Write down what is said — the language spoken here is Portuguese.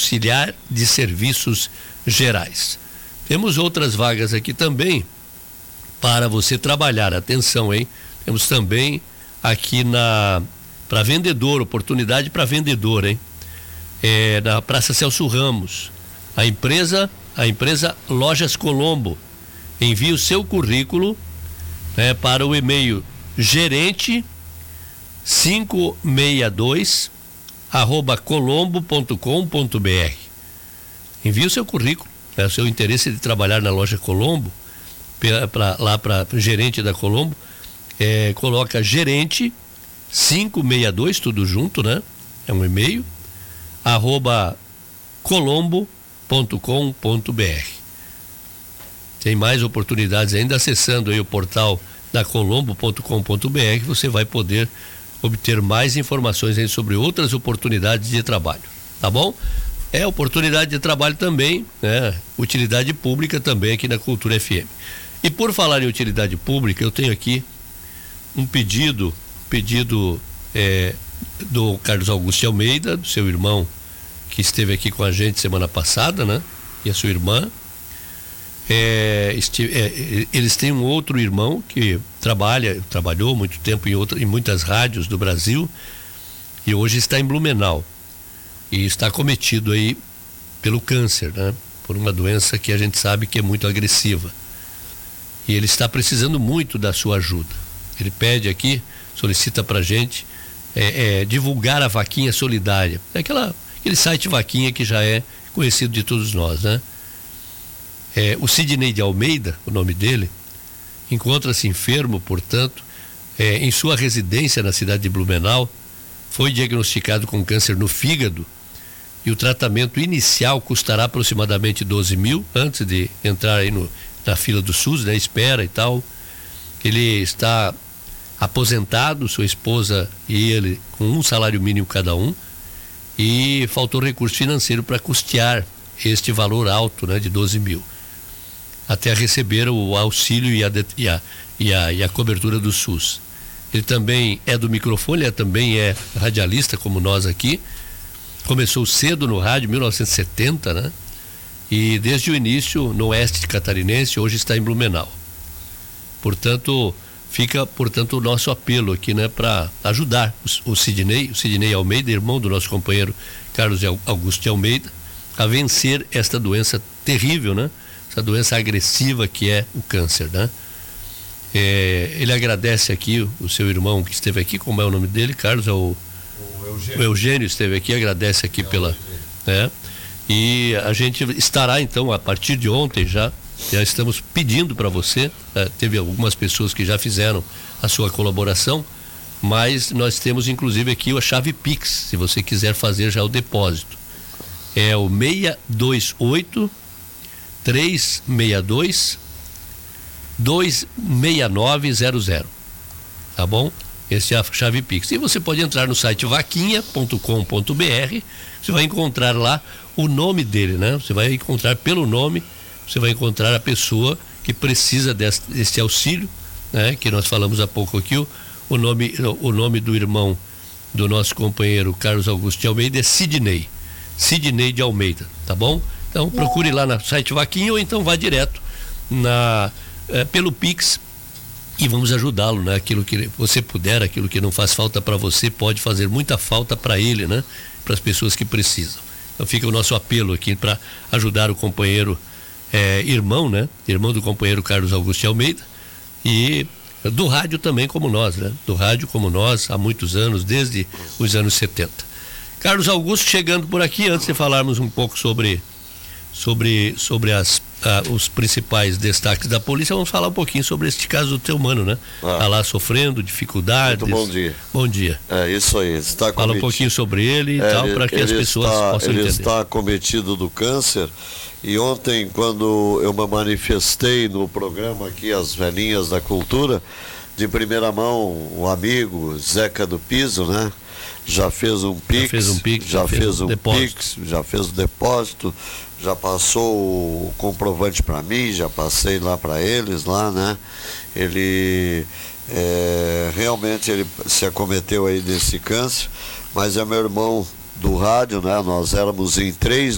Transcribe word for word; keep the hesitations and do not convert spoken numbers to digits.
auxiliar de serviços gerais. Temos outras vagas aqui também para você trabalhar. Atenção, hein? Temos também aqui na para vendedor, oportunidade para vendedor, hein? É, na Praça Celso Ramos. A empresa, a empresa Lojas Colombo. Envie o seu currículo, né, para o e-mail gerente quinhentos e sessenta e dois arroba colombo ponto com ponto br. Envie o seu currículo, né, o seu interesse de trabalhar na loja Colombo, pra, pra, lá para gerente da Colombo, é, coloca gerente quinhentos e sessenta e dois, tudo junto, né? É um e-mail, arroba colombo ponto com ponto br. Tem mais oportunidades ainda, acessando aí o portal da colombo ponto com ponto br, você vai poder obter mais informações aí sobre outras oportunidades de trabalho, tá bom? É oportunidade de trabalho também, né? Utilidade pública também aqui na Cultura F M. E por falar em utilidade pública, eu tenho aqui um pedido, pedido é, do Carlos Augusto de Almeida, do seu irmão, que esteve aqui com a gente semana passada, né? E a sua irmã. É, este, é, eles têm um outro irmão que trabalha, trabalhou muito tempo em, outra, em muitas rádios do Brasil e hoje está em Blumenau e está acometido aí pelo câncer, né? Por uma doença que a gente sabe que é muito agressiva, e ele está precisando muito da sua ajuda. Ele pede aqui, solicita pra gente é, é, divulgar a Vaquinha Solidária, é aquela, aquele site Vaquinha que já é conhecido de todos nós, né? É, o Sidney de Almeida, o nome dele, encontra-se enfermo, portanto, é, em sua residência na cidade de Blumenau, foi diagnosticado com câncer no fígado e o tratamento inicial custará aproximadamente doze mil, antes de entrar aí no, na fila do SUS, né, espera e tal. Ele está aposentado, sua esposa e ele com um salário mínimo cada um, e faltou recurso financeiro para custear este valor alto, né, de doze mil. Até receber o auxílio e a, e, a, e, a, e a cobertura do SUS. Ele também é do microfone, ele também é radialista como nós aqui, começou cedo no rádio, mil novecentos e setenta, né? E desde o início no oeste catarinense, hoje está em Blumenau. Portanto, fica portanto o nosso apelo aqui, né, para ajudar o, o Sidney, o Sidney Almeida, irmão do nosso companheiro Carlos Augusto de Almeida, a vencer esta doença terrível, né? Essa doença agressiva que é o câncer, né? É, ele agradece aqui o, o seu irmão que esteve aqui, como é o nome dele, Carlos? É o, o, Eugênio. o Eugênio esteve aqui, agradece aqui é pela... É, e a gente estará então, a partir de ontem já, já estamos pedindo para você, é, teve algumas pessoas que já fizeram a sua colaboração, mas nós temos inclusive aqui a chave Pix, se você quiser fazer já o depósito. É o seis dois oito, três seis dois, dois seis nove zero zero, tá bom? Essa é a chave Pix. E você pode entrar no site vaquinha ponto com ponto br, você vai encontrar lá o nome dele, né? Você vai encontrar pelo nome, você vai encontrar a pessoa que precisa desse, desse auxílio, né? Que nós falamos há pouco aqui, o, o, nome, o nome do irmão do nosso companheiro Carlos Augusto de Almeida é Sidney, Sidney de Almeida, tá bom? Então procure lá no site Vaquinha ou então vá direto na, é, pelo Pix e vamos ajudá-lo, né? Aquilo que você puder, aquilo que não faz falta para você pode fazer muita falta para ele, né? Para as pessoas que precisam. Então fica o nosso apelo aqui para ajudar o companheiro, é, irmão, né? Irmão do companheiro Carlos Augusto de Almeida, e do rádio também como nós, né? Do rádio como nós há muitos anos, desde os anos setenta. Carlos Augusto chegando por aqui, antes de falarmos um pouco sobre sobre, sobre as, ah, os principais destaques da polícia, vamos falar um pouquinho sobre este caso do teu mano, né? Ah. Tá lá sofrendo dificuldades. Muito bom dia. Bom dia. É isso aí. Está Fala cometido. um pouquinho sobre ele e é, tal, para que as pessoas está, possam ele entender. Ele está acometido do câncer, e ontem, quando eu me manifestei no programa aqui, As Velhinhas da Cultura, de primeira mão, o amigo Zeca do Piso, né? Já fez um Pix, já fez um Pix, já, já fez, fez um depósito. Pix, já fez o depósito, já passou o comprovante para mim, já passei lá para eles lá, né? Ele é, realmente ele se acometeu aí desse câncer, mas é meu irmão do rádio, né? Nós éramos em três